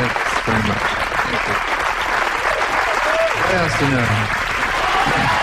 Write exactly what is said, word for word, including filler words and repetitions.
Thanks very much. Thank you. What else do you know?